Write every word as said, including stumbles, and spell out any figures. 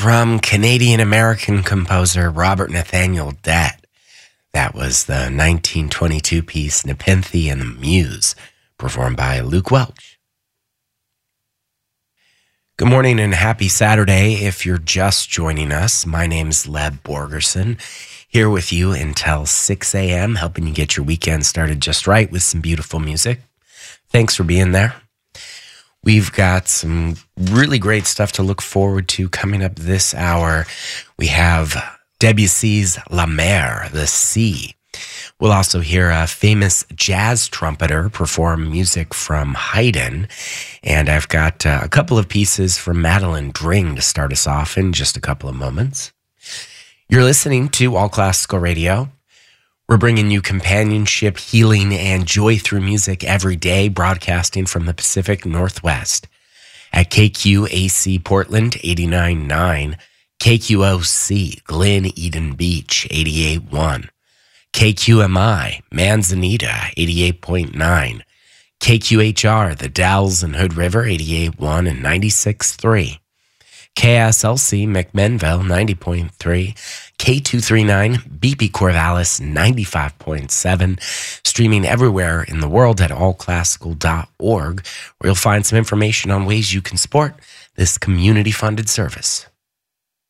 from Canadian-American composer Robert Nathaniel Dett. That was the nineteen twenty-two piece Nepenthe and the Muse, performed by Luke Welch. Good morning and happy Saturday. If you're just joining us, my name's Leb Borgerson, here with you until six a.m., helping you get your weekend started just right with some beautiful music. Thanks for being there. We've got some really great stuff to look forward to coming up this hour. We have Debussy's La Mer, the Sea. We'll also hear a famous jazz trumpeter perform music from Haydn. And I've got uh, a couple of pieces from Madeline Dring to start us off in just a couple of moments. You're listening to All Classical Radio. We're bringing you companionship, healing, and joy through music every day, broadcasting from the Pacific Northwest at K Q A C Portland eighty-nine point nine, K Q O C Glen Eden Beach eighty-eight point one, K Q M I Manzanita eighty-eight point nine, K Q H R The Dalles and Hood River eighty-eight point one and ninety-six point three, K S L C McMinnville ninety point three, K two thirty-nine B P Corvallis ninety-five point seven, streaming everywhere in the world at all classical dot org, where you'll find some information on ways you can support this community-funded service.